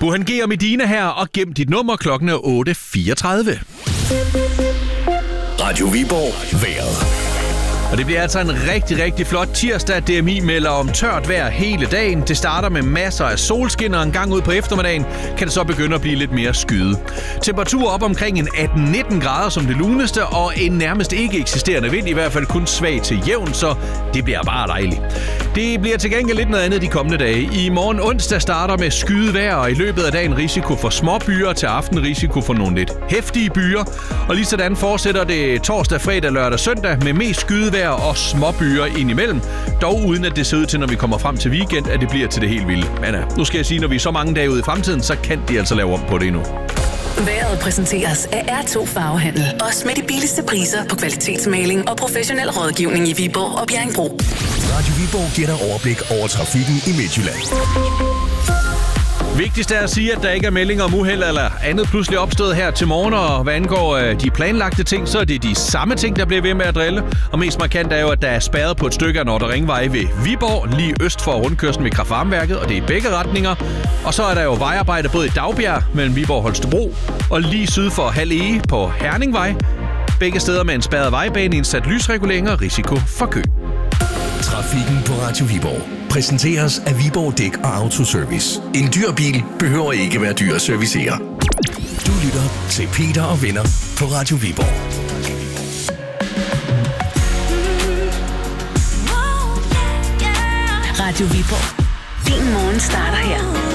Burhan G og Medina her, og gem dit nummer. Klokken er 8.34. Radio Viborg vejret. Og det bliver altså en rigtig, rigtig flot tirsdag. DMI melder om tørt vejr hele dagen. Det starter med masser af solskin, og en gang ud på eftermiddagen kan det så begynde at blive lidt mere skyet. Temperatur op omkring en 18-19 grader som det luneste, og en nærmest ikke eksisterende vind, i hvert fald kun svag til jævn, så det bliver bare dejligt. Det bliver til gengæld lidt noget andet de kommende dage. I morgen onsdag starter med skyet vejr, og i løbet af dagen risiko for små byer, til aften risiko for nogle lidt heftige byer. Og lige sådan fortsætter det torsdag, fredag, lørdag, søndag med mest skyet vejr og små byer indimellem. Dog uden at det ser ud til, når vi kommer frem til weekend, at det bliver til det helt vilde. Men nu skal jeg sige, når vi er så mange dage ude i fremtiden, så kan de altså lave om på det endnu. Vejret præsenteres af R2 Farvehandel. Også med de billigste priser på kvalitetsmaling og professionel rådgivning i Viborg og Bjerringbro. Radio Viborg giver dig overblik over trafikken i Midtjylland. Vigtigst er at sige, at der ikke er meldinger om uheld eller andet pludselig opstået her til morgen, og hvad angår de planlagte ting, så er det de samme ting, der bliver ved med at drille. Og mest markant er jo, at der er spærret på et stykke af Nordre Ringvej ved Viborg, lige øst for rundkørslen ved Kraft-Varme-værket, og det er i begge retninger. Og så er der jo vejarbejde både i Dagbjerg mellem Viborg og Holstebro, og lige syd for Hald Ege på Herningvej. Begge steder med en spærret vejbane, indsat lysregulering og risiko for kø. Trafikken på Radio Viborg præsenteres af Viborg Dæk og Autoservice. En dyr bil behøver ikke være dyr at servicere. Du lytter til Peter og Venner på Radio Viborg. Radio Viborg. Din morgen starter her.